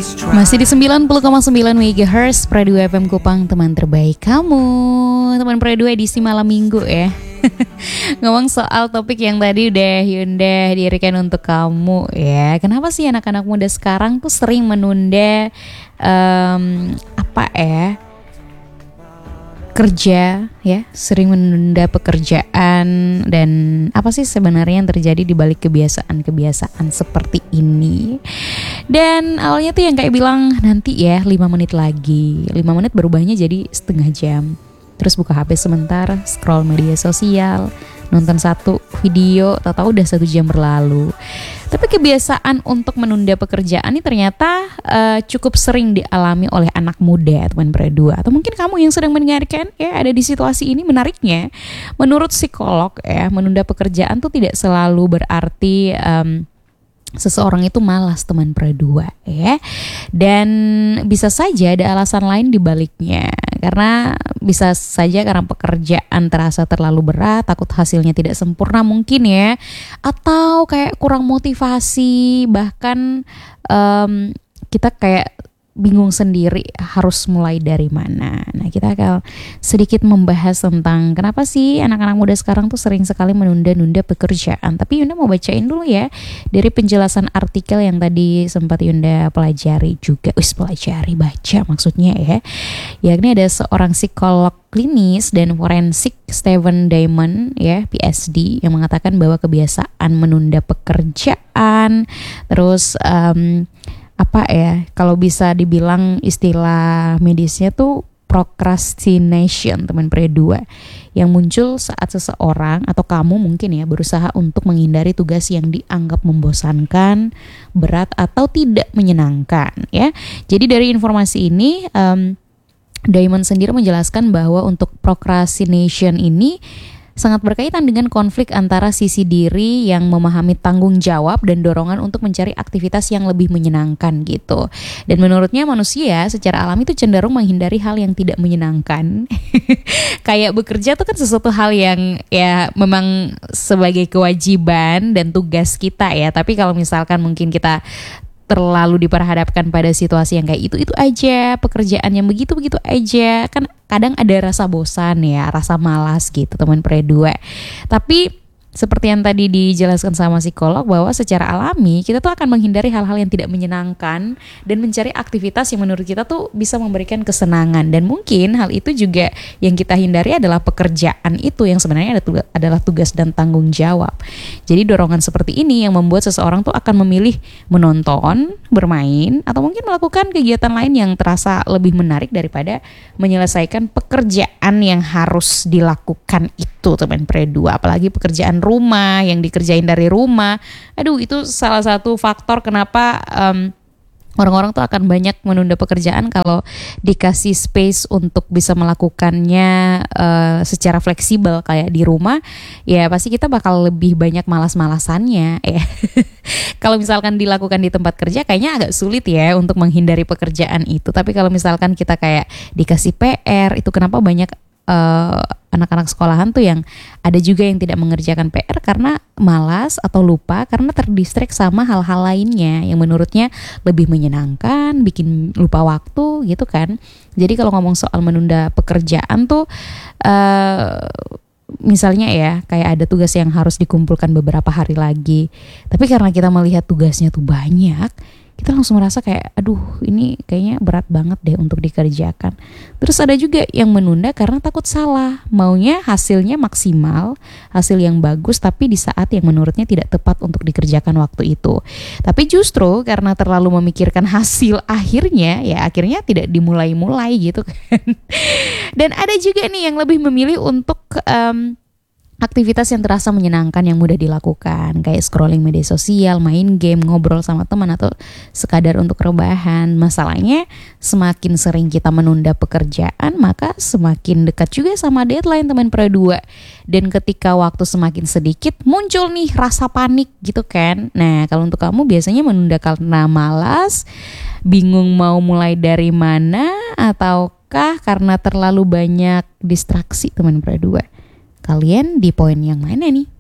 Masih di 90,9 MHz Pro 2 FM Kupang, teman terbaik kamu. Teman Pro 2 edisi malam minggu ya. Ngomong soal topik yang tadi udah Yunda dirikan untuk kamu ya. Kenapa sih anak-anak muda sekarang tuh sering menunda kerja ya, sering menunda pekerjaan, dan apa sih sebenarnya yang terjadi di balik kebiasaan-kebiasaan seperti ini. Dan awalnya tuh yang kayak bilang nanti ya 5 menit lagi, 5 menit berubahnya jadi setengah jam. Terus buka HP sebentar, scroll media sosial, nonton satu video, tahu-tahu udah 1 jam berlalu. Tapi kebiasaan untuk menunda pekerjaan ini ternyata cukup sering dialami oleh anak muda, teman berdua. Atau mungkin kamu yang sedang mendengarkan ya ada di situasi ini. Menariknya, menurut psikolog ya, menunda pekerjaan tuh tidak selalu berarti seseorang itu malas, teman berdua ya. Dan bisa saja ada alasan lain di baliknya. Karena bisa saja karena pekerjaan terasa terlalu berat, takut hasilnya tidak sempurna mungkin ya. Atau kayak kurang motivasi, bahkan kita kayak bingung sendiri harus mulai dari mana. Nah, kita akan sedikit membahas tentang kenapa sih anak-anak muda sekarang tuh sering sekali menunda-nunda pekerjaan. Tapi Yunda mau bacain dulu ya dari penjelasan artikel yang tadi sempat Yunda pelajari juga. Baca maksudnya ya. Yakni ada seorang psikolog klinis dan forensik, Steven Diamond ya, PhD, yang mengatakan bahwa kebiasaan menunda pekerjaan terus kalau bisa dibilang istilah medisnya tuh procrastination, teman berdua, yang muncul saat seseorang atau kamu mungkin ya berusaha untuk menghindari tugas yang dianggap membosankan, berat atau tidak menyenangkan ya. Jadi dari informasi ini Diamond sendiri menjelaskan bahwa untuk procrastination ini sangat berkaitan dengan konflik antara sisi diri yang memahami tanggung jawab dan dorongan untuk mencari aktivitas yang lebih menyenangkan gitu. Dan menurutnya manusia secara alami itu cenderung menghindari hal yang tidak menyenangkan. Kayak bekerja tuh kan sesuatu hal yang ya memang sebagai kewajiban dan tugas kita ya. Tapi kalau misalkan mungkin kita terlalu diperhadapkan pada situasi yang kayak itu aja, pekerjaan yang begitu aja, kan kadang ada rasa bosan ya, rasa malas gitu, teman berdua. Tapi seperti yang tadi dijelaskan sama psikolog bahwa secara alami kita tuh akan menghindari hal-hal yang tidak menyenangkan dan mencari aktivitas yang menurut kita tuh bisa memberikan kesenangan. Dan mungkin hal itu juga yang kita hindari adalah pekerjaan itu yang sebenarnya adalah tugas dan tanggung jawab. Jadi dorongan seperti ini yang membuat seseorang tuh akan memilih menonton, bermain, atau mungkin melakukan kegiatan lain yang terasa lebih menarik daripada menyelesaikan pekerjaan yang harus dilakukan itu, teman berdua. Apalagi pekerjaan rumah yang dikerjain dari rumah. Aduh, itu salah satu faktor kenapa orang-orang tuh akan banyak menunda pekerjaan. Kalau dikasih space untuk bisa melakukannya secara fleksibel kayak di rumah, ya pasti kita bakal lebih banyak malas-malasannya ya. Kalau misalkan dilakukan di tempat kerja kayaknya agak sulit ya untuk menghindari pekerjaan itu. Tapi kalau misalkan kita kayak dikasih PR, itu kenapa banyak anak-anak sekolahan tuh yang ada juga yang tidak mengerjakan PR karena malas atau lupa karena terdistract sama hal-hal lainnya yang menurutnya lebih menyenangkan, bikin lupa waktu gitu kan. Jadi kalau ngomong soal menunda pekerjaan tuh misalnya ya kayak ada tugas yang harus dikumpulkan beberapa hari lagi, tapi karena kita melihat tugasnya tuh banyak, kita langsung merasa kayak aduh ini kayaknya berat banget deh untuk dikerjakan. Terus ada juga yang menunda karena takut salah, maunya hasilnya maksimal, hasil yang bagus tapi di saat yang menurutnya tidak tepat untuk dikerjakan waktu itu. Tapi justru karena terlalu memikirkan hasil akhirnya, ya akhirnya tidak dimulai-mulai gitu kan. Dan ada juga nih yang lebih memilih untuk aktivitas yang terasa menyenangkan yang mudah dilakukan, kayak scrolling media sosial, main game, ngobrol sama teman, atau sekadar untuk rebahan. Masalahnya semakin sering kita menunda pekerjaan, maka semakin dekat juga sama deadline, teman berdua. Dan ketika waktu semakin sedikit, muncul nih rasa panik gitu kan. Nah, kalau untuk kamu biasanya menunda karena malas, bingung mau mulai dari mana, ataukah karena terlalu banyak distraksi, teman berdua? Kalian di poin yang mana nih?